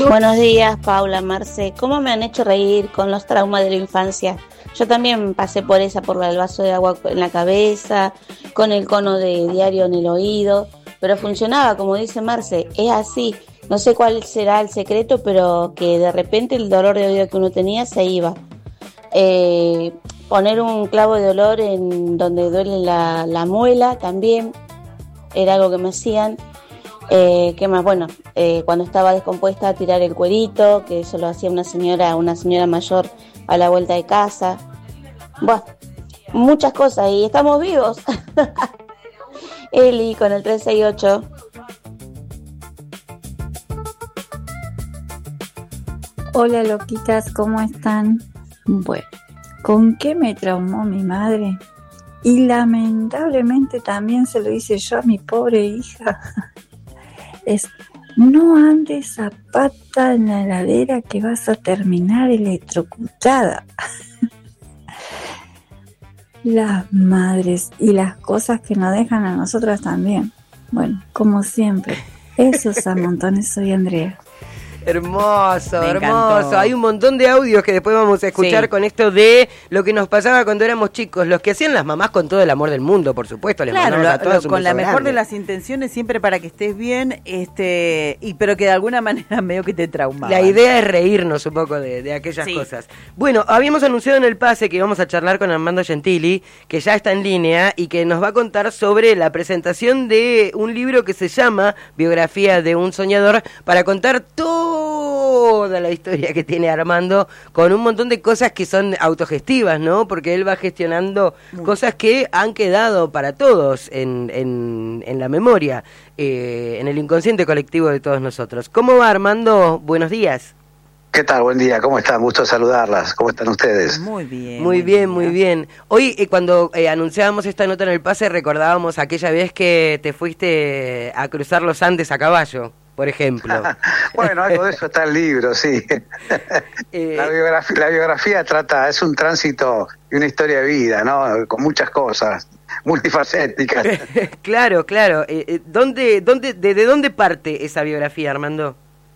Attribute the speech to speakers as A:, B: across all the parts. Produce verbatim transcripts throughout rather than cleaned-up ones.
A: Buenos días, Paula, Marce. ¿Cómo me han hecho reír con los traumas de la infancia? Yo también pasé por esa, por el vaso de agua en la cabeza, con el cono de diario en el oído, pero funcionaba, como dice Marce, es así. No sé cuál será el secreto, pero que de repente el dolor de oído que uno tenía se iba. Eh, poner un clavo de olor en donde duele la, la muela también era algo que me hacían. Eh, ¿Qué más? Bueno, eh, cuando estaba descompuesta, tirar el cuerito, que eso lo hacía una señora, una señora mayor a la vuelta de casa. Bueno, muchas cosas y estamos vivos. Eli con el tres seis ocho.
B: Hola loquitas, ¿cómo están? Bueno, ¿con qué me traumó mi madre? Y lamentablemente también se lo hice yo a mi pobre hija. Es, no andes a pata en la heladera que vas a terminar electrocutada. Las madres y las cosas que nos dejan a nosotras también. Bueno, como siempre, esos a montones. Soy Andrea.
C: Hermoso,
D: Me
C: hermoso.
D: encantó.
C: Hay un montón de audios que después vamos a escuchar
D: Sí.
C: con esto de lo que nos pasaba cuando éramos chicos, los que hacían las mamás con todo el amor del mundo, por supuesto. Les
D: Claro,
C: mandamos a
D: lo-
C: todas
D: lo-
C: un
D: con la
C: beso
D: mejor
C: grande.
D: de las intenciones, siempre para que estés bien, este, y pero que de alguna manera medio que te traumaba.
C: La idea es reírnos un poco de, de aquellas
D: Sí.
C: cosas. Bueno, habíamos anunciado en el pase que íbamos a charlar con Armando Gentili, que ya está en línea y que nos va a contar sobre la presentación de un libro que se llama Biografía de un soñador, para contar toda la historia que tiene Armando, con un montón de cosas que son autogestivas, ¿no? Porque él va gestionando
D: Mm.
C: cosas que han quedado para todos en, en, en la memoria, eh, en el inconsciente colectivo de todos nosotros. ¿Cómo va, Armando? Buenos días.
E: ¿Qué tal? Buen día, ¿cómo están? Gusto saludarlas. ¿Cómo están ustedes?
D: Muy bien.
C: Muy
D: buen
C: bien,
D: día.
C: muy bien. Hoy, eh, cuando eh, anunciábamos esta nota en el pase, recordábamos aquella vez que te fuiste a cruzar los Andes a caballo, por ejemplo.
E: Bueno, algo de eso está en el libro, sí.
C: Eh,
E: La biografía, la biografía trata, es un tránsito y una historia de vida, ¿no? Con muchas cosas, multifacéticas.
C: claro, claro. Eh, eh, ¿dónde, dónde, de, ¿De dónde parte esa biografía, Armando?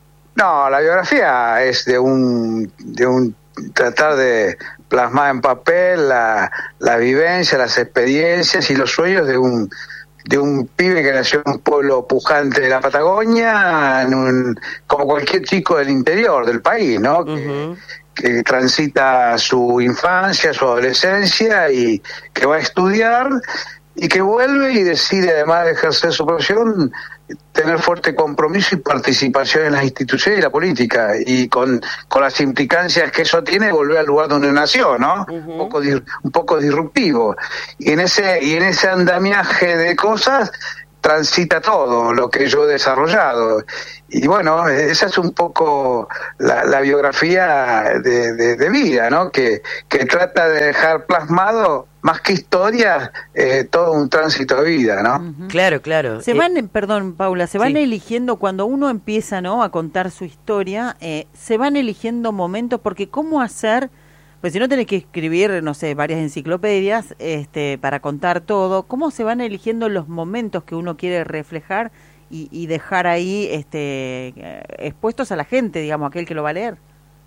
E: No, la biografía es de un, de un tratar de plasmar en papel la, la vivencia, las experiencias y los sueños de un de un pibe que nació en un pueblo pujante de la Patagonia, en un, como cualquier chico del interior del país, ¿no? Que,
C: Uh-huh.
E: que transita su infancia, su adolescencia y que va a estudiar y que vuelve y decide, además de ejercer su profesión, tener fuerte compromiso y participación en las instituciones y la política, y con, con las implicancias que eso tiene, volver al lugar donde nació, ¿no?
C: Uh-huh.
E: Un poco dir, un poco disruptivo. Y en ese y en ese andamiaje de cosas transita todo lo que yo he desarrollado. Y bueno, esa es un poco la, la biografía de, de, de vida, ¿no? Que, que trata de dejar plasmado, más que historia, eh, todo un tránsito de vida, ¿no?
D: Ujú.
C: Claro, claro.
D: Se
C: Eh,
D: van, perdón, Paula, se van
C: sí.
D: eligiendo cuando uno empieza, ¿no?, a contar su historia, eh, se van eligiendo momentos, porque cómo hacer, pues si no tenés que escribir, no sé, varias enciclopedias, este, para contar todo, cómo se van eligiendo los momentos que uno quiere reflejar y, y dejar ahí, este, eh, expuestos a la gente, digamos, aquel que lo va a leer.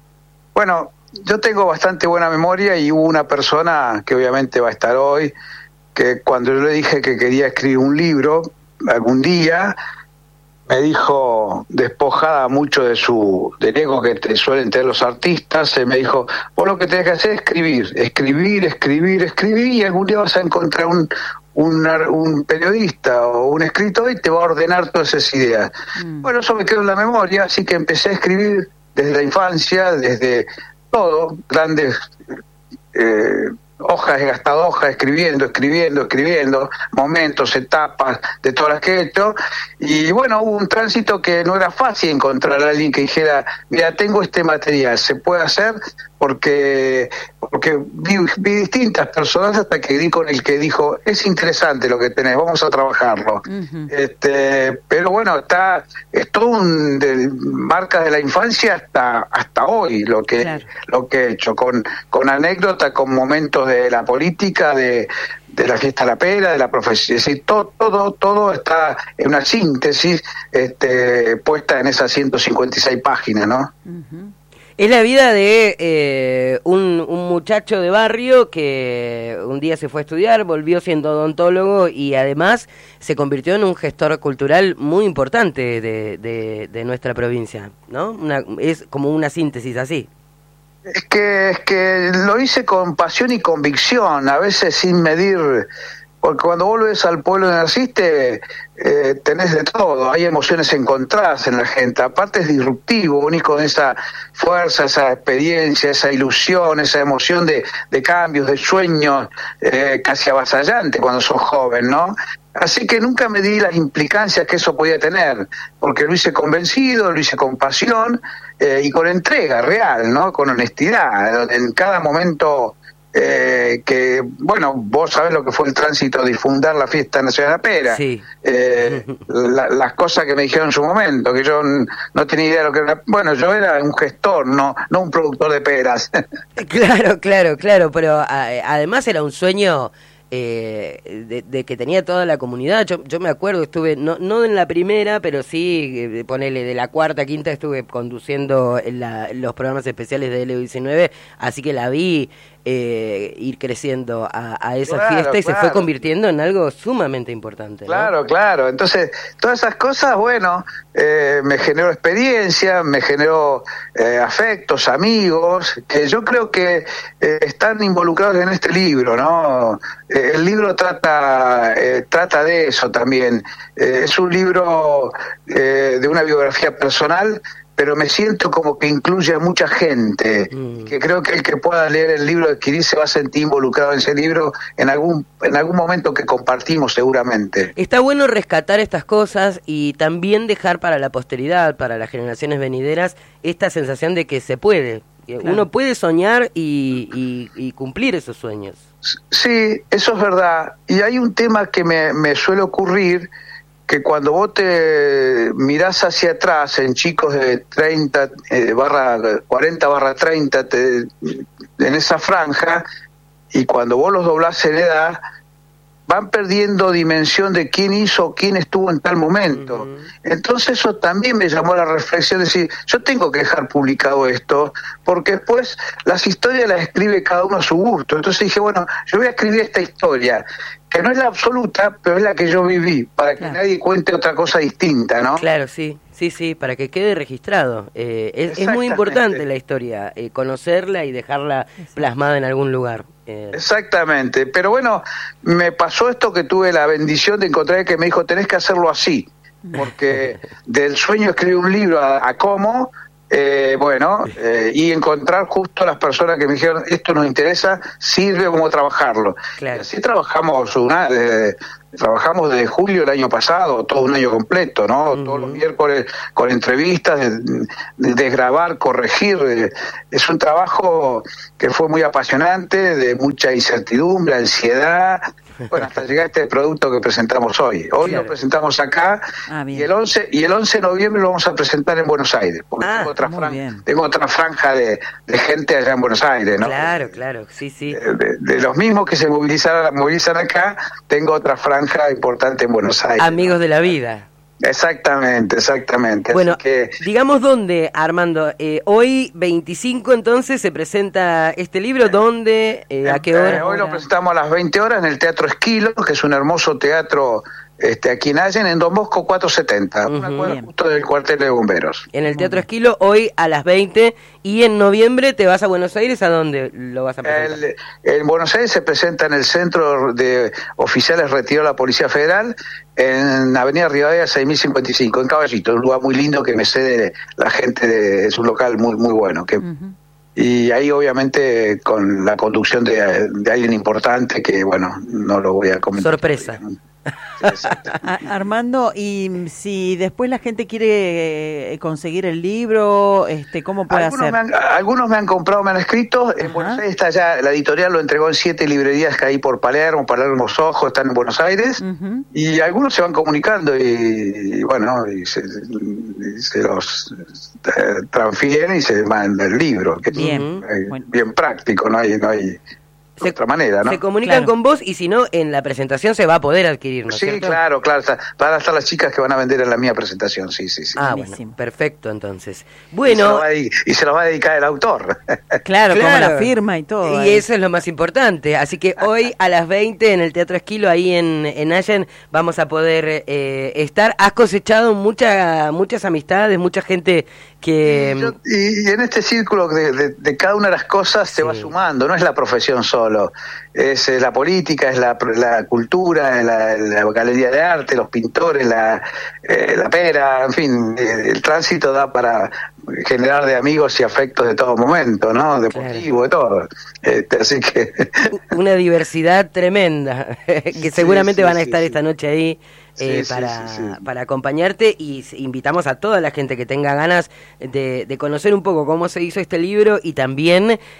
E: Bueno, yo tengo bastante buena memoria y hubo una persona que obviamente va a estar hoy, que cuando yo le dije que quería escribir un libro algún día, me dijo, despojada mucho de su del ego que te suelen tener los artistas, eh, me dijo, vos lo que tenés que hacer es escribir, escribir, escribir, escribir, y algún día vas a encontrar un, un, un periodista o un escritor y te va a ordenar todas esas ideas.
D: Mm.
E: Bueno, eso me quedó en la memoria, así que empecé a escribir desde la infancia, desde todo, grandes eh, hojas, he gastado hojas escribiendo, escribiendo, escribiendo, momentos, etapas de todas las que he hecho, y bueno, hubo un tránsito que no era fácil encontrar a alguien que dijera, mira, tengo este material, se puede hacer, porque porque vi, vi distintas personas hasta que di con el que dijo, es interesante lo que tenés, vamos a trabajarlo. Uh-huh. este Pero bueno, está es todo un de, marca de la infancia hasta hasta hoy, lo que claro. lo que he hecho, con, con anécdotas, con momentos de la política, de de la fiesta de la pera, de la profesión, es decir, todo, todo, todo está en una síntesis este, puesta en esas ciento cincuenta y seis páginas, ¿no?
C: Uh-huh. Es la vida de eh, un, un muchacho de barrio que un día se fue a estudiar, volvió siendo odontólogo y además se convirtió en un gestor cultural muy importante de, de, de nuestra provincia, ¿no? Una, es como una síntesis así.
E: Es que, es que lo hice con pasión y convicción, a veces sin medir, porque cuando vuelves al pueblo donde naciste, eh, tenés de todo, hay emociones encontradas en la gente, aparte es disruptivo, unís con esa fuerza, esa experiencia, esa ilusión, esa emoción de, de cambios, de sueños, eh, casi avasallante cuando sos joven, ¿no? Así que nunca me di las implicancias que eso podía tener, porque lo hice convencido, lo hice con pasión eh, y con entrega real, ¿no? Con honestidad, en cada momento eh, que, bueno, vos sabés lo que fue el tránsito de fundar la Fiesta Nacional de la Pera.
C: Sí.
E: Eh, la, las cosas que me dijeron en su momento, que yo no tenía idea de lo que era. Bueno, yo era un gestor, no, no un productor de peras.
C: Claro, claro, claro, pero a, además era un sueño... Eh, de, de que tenía toda la comunidad. Yo, yo me acuerdo, estuve, no, no en la primera, pero sí, eh, ponele, de la cuarta, quinta, estuve conduciendo en la, los programas especiales de L diecinueve, así que la vi eh, ir creciendo a, a esa
E: claro,
C: fiesta y
E: claro.
C: se fue convirtiendo en algo sumamente importante, ¿no?
E: Claro, claro. Entonces, todas esas cosas, bueno, eh, me generó experiencia, me generó eh, afectos, amigos, que yo creo que eh, están involucrados en este libro, ¿no? Eh, el libro trata eh, trata de eso también. Eh, es un libro eh, de una biografía personal, pero me siento como que incluye a mucha gente, mm. que creo que el que pueda leer el libro, adquirir, se va a sentir involucrado en ese libro en algún en algún momento que compartimos seguramente.
C: Está bueno rescatar estas cosas y también dejar para la posteridad, para las generaciones venideras, esta sensación de que se puede, que claro. uno puede soñar y, y, y cumplir esos sueños.
E: Sí, eso es verdad. Y hay un tema que me, me suele ocurrir, que cuando vos te mirás hacia atrás en chicos de treinta, eh, barra cuarenta barra treinta, te, en esa franja, y cuando vos los doblás en edad, van perdiendo dimensión de quién hizo, quién estuvo en tal momento. Uh-huh. Entonces eso también me llamó a la reflexión de decir, yo tengo que dejar publicado esto, porque después las historias las escribe cada uno a su gusto. Entonces dije, bueno, yo voy a escribir esta historia, que no es la absoluta, pero es la que yo viví, para que claro. nadie cuente otra cosa distinta, ¿no?
C: Claro, sí, sí, sí, para que quede registrado. Eh, es, es muy importante la historia, eh, conocerla y dejarla plasmada en algún lugar. Eh.
E: Exactamente, pero bueno, me pasó esto que tuve la bendición de encontrar que me dijo, tenés que hacerlo así, porque del sueño escribir un libro a, a cómo... Eh, bueno, eh, y encontrar justo las personas que me dijeron esto nos interesa, sirve como trabajarlo. Claro. Y así trabajamos una, eh, trabajamos desde julio del año pasado, todo un año completo, ¿no? Uh-huh. Todos los miércoles con entrevistas, de, de, de grabar, corregir. Eh, es un trabajo que fue muy apasionante, de mucha incertidumbre, ansiedad. Bueno, hasta llegar a este producto que presentamos hoy. Hoy claro. lo presentamos acá ah, y el once y el once de noviembre lo vamos a presentar en Buenos Aires. Porque ah, tengo, otra fran- tengo otra franja de, de gente allá en Buenos Aires, ¿no?
C: Claro, claro, sí, sí.
E: De, de, de los mismos que se movilizan, movilizan acá, tengo otra franja importante en Buenos Aires.
C: Amigos ¿no? de la vida.
E: Exactamente, exactamente.
C: Bueno,
E: así que...
C: digamos dónde, Armando. Eh, hoy veinticinco entonces se presenta este libro, ¿dónde? Eh, ¿A qué hora?
E: Eh, hoy lo presentamos a las veinte horas en el Teatro Esquilo, que es un hermoso teatro este, aquí en Allen, en Don Bosco cuatrocientos setenta, uh-huh. una cuadra justo del cuartel de bomberos.
C: En el Teatro Esquilo, hoy a las veinte, y en noviembre te vas a Buenos Aires, ¿a dónde lo vas a presentar?
E: El, en Buenos Aires se presenta en el Centro de Oficiales Retiro de la Policía Federal, en Avenida Rivadavia seis mil cincuenta y cinco, en Caballito, un lugar muy lindo que me cede la gente, de, es un local muy muy bueno. Que, uh-huh. Y ahí obviamente con la conducción de, de alguien importante que, bueno, no lo voy a comentar.
C: Sorpresa.
D: A- Armando, y si después la gente quiere eh, conseguir el libro, este, ¿cómo puede
E: algunos
D: hacer?
E: Me han, algunos me han comprado, me han escrito. En Buenos Aires está ya, la editorial lo entregó en siete librerías que hay por Palermo, Palermo Sojo, están en Buenos Aires. Uh-huh. Y algunos se van comunicando y, y bueno, y se, y se los eh, transfieren y se manda el libro, que bien, es eh, bueno. bien práctico, no hay, no hay de otra manera, ¿no?
C: Se comunican claro. con vos y si no, en la presentación se va a poder adquirir, ¿no es
E: Sí,
C: cierto?
E: claro, claro. Van a estar las chicas que van a vender en la mía presentación, sí, sí, sí.
C: Ah, bueno, perfecto, entonces. Bueno.
E: Y se, y se lo va a dedicar el autor.
D: Claro, claro, como la firma y todo.
C: Y ahí. Eso es lo más importante. Así que hoy a las veinte en el Teatro Esquilo, ahí en, en Allen, vamos a poder eh, estar. Has cosechado mucha, muchas amistades, mucha gente que...
E: Y, yo, y, y en este círculo de, de, de cada una de las cosas sí. se va sumando, no es la profesión solo. Es eh, la política, es la, la cultura, la, la galería de arte, los pintores, la, eh, la pera, en fin, eh, el tránsito da para generar de amigos y afectos de todo momento, ¿no? Deportivo, claro. de todo. Este, así que...
C: Una diversidad tremenda, que seguramente sí, sí, van a estar sí, esta noche ahí. Eh, sí, para, sí, sí, sí. para acompañarte y invitamos a toda la gente que tenga ganas de, de conocer un poco cómo se hizo este libro y también eh,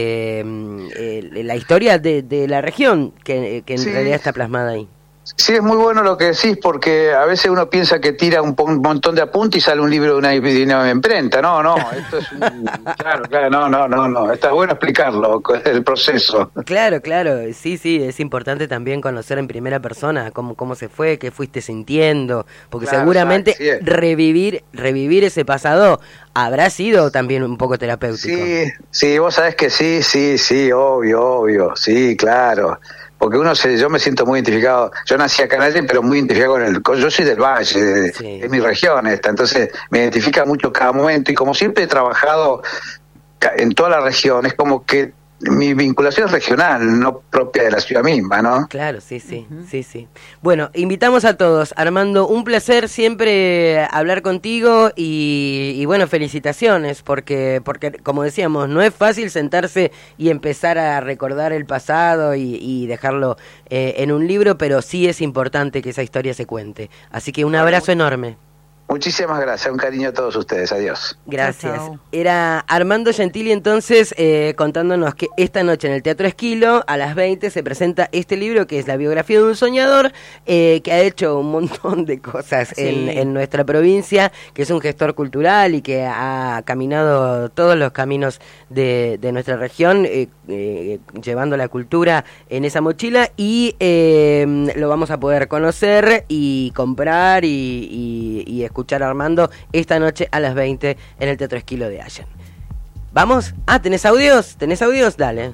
C: eh, la historia de, de la región que, que en sí. realidad está plasmada ahí.
E: Sí, es muy bueno lo que decís, porque a veces uno piensa que tira un, un montón de apuntes y sale un libro de una, de una imprenta. No, no, esto es un... Claro, claro, no, no, no, no. Está bueno explicarlo, el proceso.
C: Claro, claro, sí, sí, es importante también conocer en primera persona cómo, cómo se fue, qué fuiste sintiendo, porque claro, seguramente sí, revivir, revivir ese pasado habrá sido también un poco terapéutico.
E: Sí, sí, vos sabés que sí, sí, sí, obvio, obvio, sí, claro. Porque uno se, yo me siento muy identificado, yo nací acá en Allen, pero muy identificado con el, con, yo soy del Valle, de, sí. es mi región esta, entonces me identifica mucho cada momento y como siempre he trabajado en toda la región, es como que mi vinculación es regional, no propia de la ciudad misma, ¿no?
C: Claro, sí, sí, uh-huh. sí, sí. Bueno, invitamos a todos. Armando, un placer siempre hablar contigo y, y bueno, felicitaciones, porque, porque como decíamos, no es fácil sentarse y empezar a recordar el pasado y, y dejarlo eh, en un libro, pero sí es importante que esa historia se cuente. Así que un abrazo bueno, enorme.
E: Muchísimas gracias, un cariño a todos ustedes, adiós.
C: Gracias. Chao, chao. Era Armando Gentili entonces eh, contándonos que esta noche en el Teatro Esquilo a las veinte se presenta este libro que es la biografía de un soñador eh, que ha hecho un montón de cosas sí. en, en nuestra provincia, que es un gestor cultural y que ha caminado todos los caminos de, de nuestra región eh, eh, llevando la cultura en esa mochila y eh, lo vamos a poder conocer y comprar y, y, y escuchar a Armando esta noche a las veinte en el Teatro Esquilo de Allen. ¿Vamos? Ah, ¿tenés audios? ¿Tenés audios? Dale.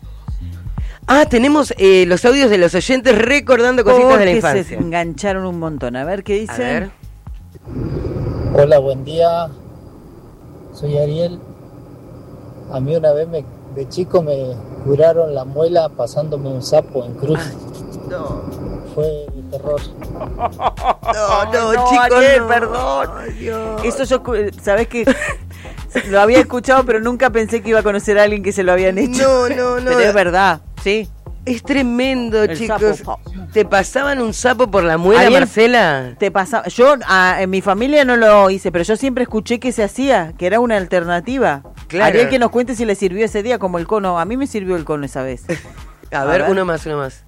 C: Ah, tenemos eh, los audios de los oyentes recordando cositas oh, de la infancia.
D: Se engancharon un montón. A ver, ¿qué dicen? A ver.
F: Hola, buen día. Soy Ariel. A mí una vez me, de chico me curaron la muela pasándome un sapo en cruz. Ah, no. Fue de terror.
C: No, no, no
D: chicos,
C: Ariel,
D: no. Perdón. Dios. Eso yo, ¿sabés qué? Lo había escuchado, pero nunca pensé que iba a conocer a alguien que se lo habían hecho.
C: No, no, no.
D: Pero es verdad, sí.
C: Es tremendo, el chicos.
D: Sapo.
C: ¿Te pasaban un sapo por la muela,
D: Ariel,
C: Marcela?
D: Te pasaba. Yo, a, en mi familia no lo hice, pero yo siempre escuché que se hacía, que era una alternativa. Claro. Ariel, que nos cuente si le sirvió ese día como el cono. A mí me sirvió el cono esa vez.
C: a, a ver, ver, uno más, uno más.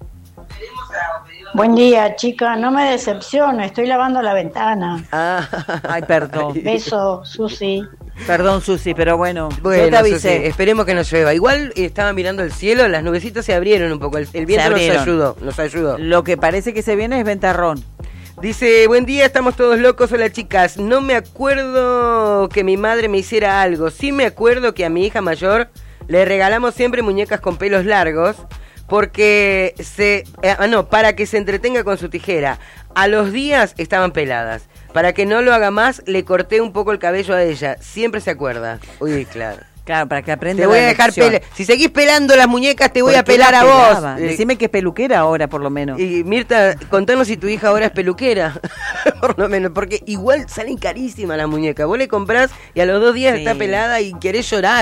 G: Buen día, chica, no me decepciones, estoy lavando la ventana.
C: Ah,
D: ay, perdón.
G: Beso, Susi.
D: Perdón, Susi, pero bueno,
C: bueno
D: yo te avisé.
C: Susi, esperemos que no llueva. Igual eh, estaba mirando el cielo, las nubecitas se abrieron un poco, el, el viento nos ayudó, nos ayudó.
D: Lo que parece que se viene es ventarrón.
C: Dice, buen día, estamos todos locos, hola chicas, no me acuerdo que mi madre me hiciera algo, sí me acuerdo que a mi hija mayor le regalamos siempre muñecas con pelos largos, porque se, eh, no, para que se entretenga con su tijera. A los días estaban peladas. Para que no lo haga más, le corté un poco el cabello a ella. Siempre se acuerda. Uy, claro.
D: Claro, para que aprenda.
C: Te voy a dejar pelar. Si seguís pelando las muñecas, te voy a pelar a vos.
D: Eh, Decime que es peluquera ahora, por lo menos.
C: Y Mirta, contanos si tu hija ahora es peluquera. Por lo menos, porque igual salen carísimas las muñecas. Vos le comprás y a los dos días sí. está pelada y querés llorar.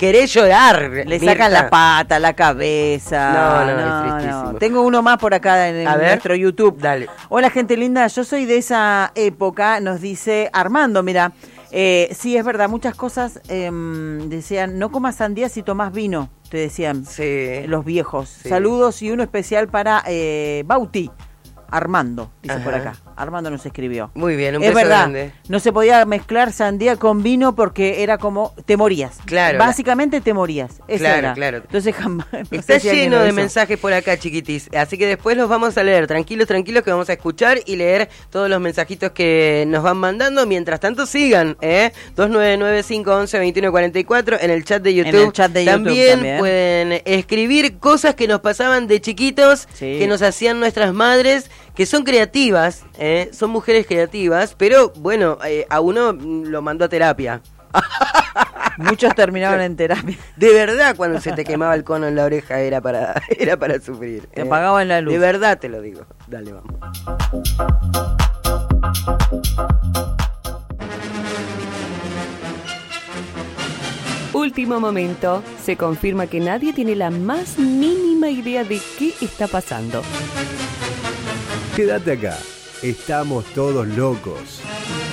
C: querés llorar.
D: Le
C: Mirta.
D: sacan la pata, la cabeza.
C: No, no, es tristísimo.
D: Tengo uno más por acá en, en nuestro YouTube.
C: Dale.
D: Hola, gente linda. Yo soy de esa época, nos dice Armando, mira. Eh, sí, es verdad, muchas cosas eh, decían, no comas sandía si tomás vino, te decían
C: sí.
D: los viejos.
C: Sí.
D: Saludos y uno especial para eh, Bauti. Armando, dice
C: Ajá.
D: por acá. Armando nos escribió.
C: Muy bien, un
D: es
C: beso
D: verdad,
C: grande.
D: no se podía mezclar sandía con vino porque era como, te morías.
C: Claro.
D: Básicamente te morías. Eso
C: Claro,
D: era.
C: claro.
D: Entonces jamás. no
C: Está
D: sé si alguien
C: lleno
D: lo
C: de
D: hizo.
C: mensajes por acá, chiquitis. Así que después los vamos a leer. Tranquilos, tranquilos, que vamos a escuchar y leer todos los mensajitos que nos van mandando. Mientras tanto, sigan, ¿eh? dos nueve nueve, cinco uno uno, dos uno cuatro cuatro en el chat de YouTube.
D: En el chat de YouTube
C: también,
D: también.
C: pueden escribir cosas que nos pasaban de chiquitos,
D: Sí.
C: que nos hacían nuestras madres, que son creativas, ¿eh? Son mujeres creativas, pero bueno, eh, a uno lo mandó a terapia.
D: Muchos terminaron en terapia.
C: De verdad, cuando se te quemaba el cono en la oreja era para, era para sufrir.
D: Te
C: ¿eh?
D: apagaban la luz.
C: De verdad te lo digo. Dale, vamos.
H: Último momento. Se confirma que nadie tiene la más mínima idea de qué está pasando.
I: Quédate acá. Estamos todos locos.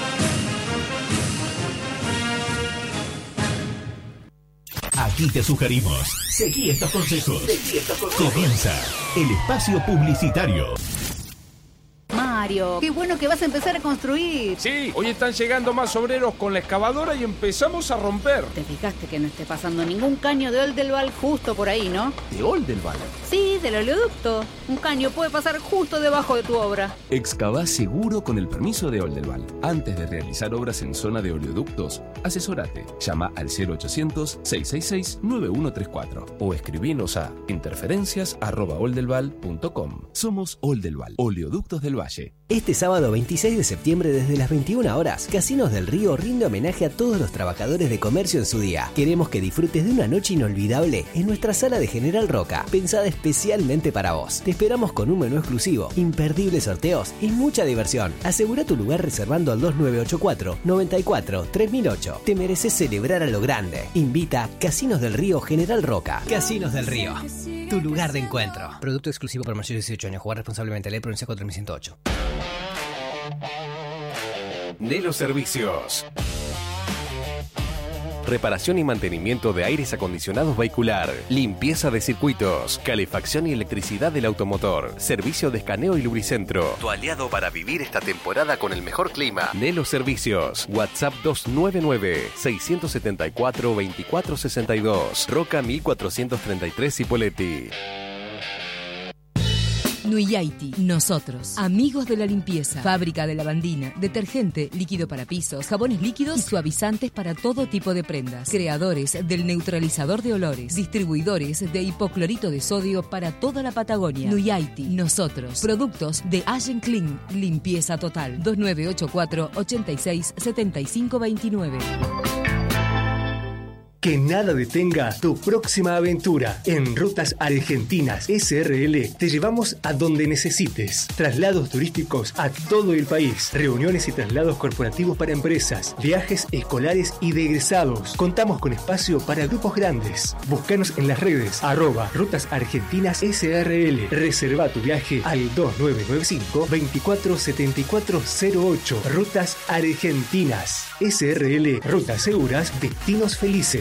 J: Aquí te sugerimos. Seguí estos consejos. Comienza el espacio publicitario.
K: Mario, qué bueno que vas a empezar a construir.
L: Sí, hoy están llegando más obreros con la excavadora y empezamos a romper.
K: Te fijaste que no esté pasando ningún caño de Oldelval justo por ahí, ¿no?
L: ¿De Oldelval?
K: Sí, del oleoducto. Un caño puede pasar justo debajo de tu obra.
M: Excavá seguro con el permiso de Oldelval. Antes de realizar obras en zona de oleoductos, asesórate. Llama al cero ochocientos, seiscientos sesenta y seis, noventa y uno treinta y cuatro o escribinos a interferencias arroba oldelval punto com. Somos Oldelval, Oleoductos del Valle.
N: Este sábado veintiséis de septiembre desde las veintiuna horas, Casinos del Río rinde homenaje a todos los trabajadores de comercio en su día. Queremos que disfrutes de una noche inolvidable en nuestra sala de General Roca, pensada especialmente para vos. Te esperamos con un menú exclusivo, imperdibles sorteos y mucha diversión. Asegura tu lugar reservando al dos nueve ocho cuatro, noventa y cuatro, tres mil ocho. Te mereces celebrar a lo grande. Invita a Casinos del Río General Roca. Casinos del Río, tu lugar de encuentro. Producto exclusivo para mayores de dieciocho años. Jugar responsablemente. Ley Provincia cuatro mil ciento ocho.
O: Nelo Servicios. Reparación y mantenimiento de aires acondicionados vehicular, limpieza de circuitos, calefacción y electricidad del automotor, servicio de escaneo y lubricentro. Tu aliado para vivir esta temporada con el mejor clima. Nelo Servicios. WhatsApp dos nueve nueve, seis siete cuatro, dos cuatro seis dos. Roca mil cuatrocientos treinta y tres Cipolletti.
P: Nuyaiti, nosotros, amigos de la limpieza, fábrica de lavandina, detergente, líquido para pisos, jabones líquidos y suavizantes para todo tipo de prendas, creadores del neutralizador de olores, distribuidores de hipoclorito de sodio para toda la Patagonia. Nuyaiti, nosotros, productos de Allen Clean, limpieza total, dos nueve ocho cuatro, ochenta y seis, setenta y cinco veintinueve.
Q: Que nada detenga tu próxima aventura. En Rutas Argentinas S R L te llevamos a donde necesites. Traslados turísticos a todo el país. Reuniones y traslados corporativos para empresas. Viajes escolares y de egresados. Contamos con espacio para grupos grandes. Búscanos en las redes. Arroba Rutas Argentinas S R L. Reserva tu viaje al dos nueve nueve cinco, veinticuatro setenta y cuatro cero ocho. Rutas Argentinas S R L. Rutas seguras, destinos felices.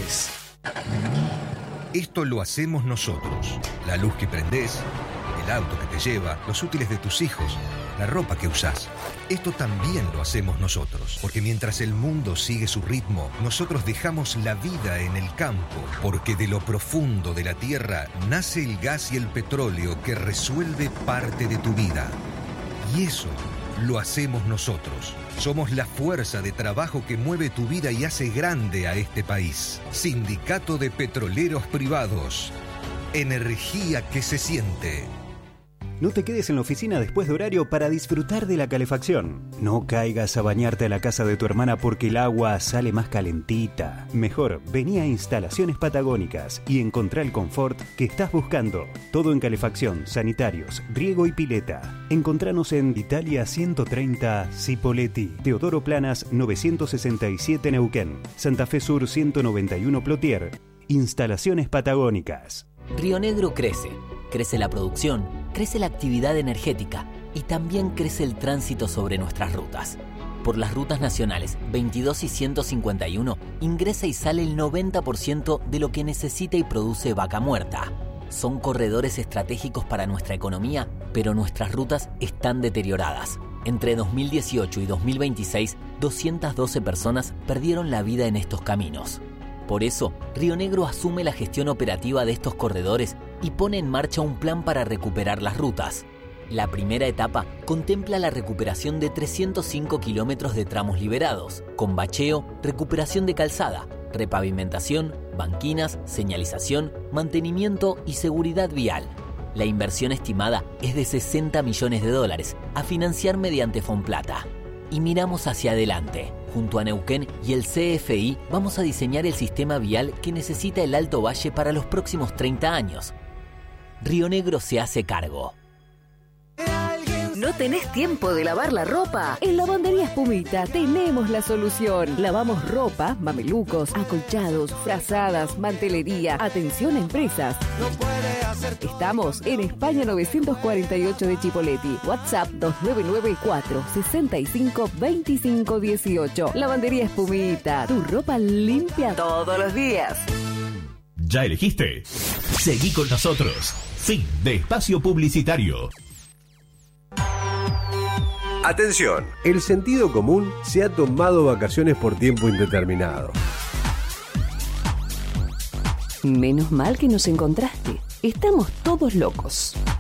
R: Esto lo hacemos nosotros. La luz que prendés, el auto que te lleva, los útiles de tus hijos, la ropa que usás. Esto también lo hacemos nosotros. Porque mientras el mundo sigue su ritmo, nosotros dejamos la vida en el campo. Porque de lo profundo de la tierra nace el gas y el petróleo que resuelve parte de tu vida. Y eso lo hacemos nosotros. Somos la fuerza de trabajo que mueve tu vida y hace grande a este país. Sindicato de Petroleros Privados. Energía que se siente.
I: No te quedes en la oficina después de horario para disfrutar de la calefacción. No caigas a bañarte a la casa de tu hermana porque el agua sale más calentita. Mejor, vení a Instalaciones Patagónicas y encontrá el confort que estás buscando. Todo en calefacción, sanitarios, riego y pileta. Encontranos en Italia ciento treinta Cipolletti, Teodoro Planas novecientos sesenta y siete Neuquén, Santa Fe Sur ciento noventa y uno Plotier Instalaciones Patagónicas.
S: Río Negro crece. Crece la producción, crece la actividad energética y también crece el tránsito sobre nuestras rutas. Por las rutas nacionales veintidós y ciento cincuenta y uno ingresa y sale el noventa por ciento de lo que necesita y produce Vaca Muerta. Son corredores estratégicos para nuestra economía, pero nuestras rutas están deterioradas. Entre dos mil dieciocho y dos mil veintiséis, doscientas doce personas perdieron la vida en estos caminos. Por eso, Río Negro asume la gestión operativa de estos corredores y pone en marcha un plan para recuperar las rutas. La primera etapa contempla la recuperación de trescientos cinco kilómetros de tramos liberados, con bacheo, recuperación de calzada, repavimentación, banquinas, señalización, mantenimiento y seguridad vial. La inversión estimada es de sesenta millones de dólares, a financiar mediante Fonplata. Y miramos hacia adelante. Junto a Neuquén y el C F I vamos a diseñar el sistema vial que necesita el Alto Valle para los próximos treinta años. Río Negro se hace cargo.
H: ¿No tenés tiempo de lavar la ropa? En Lavandería Espumita tenemos la solución. Lavamos ropa, mamelucos, acolchados, frazadas, mantelería. Atención a empresas.
T: No puede hacer...
H: Estamos en España novecientos cuarenta y ocho de Chipoleti. WhatsApp dos nueve nueve cuatro seis cinco dos cinco uno ocho. Lavandería Espumita. Tu ropa limpia todos los días.
J: ¿Ya elegiste? Seguí con nosotros. Fin de espacio publicitario.
U: Atención, el sentido común se ha tomado vacaciones por tiempo indeterminado.
H: Menos mal que nos encontraste. Estamos todos locos.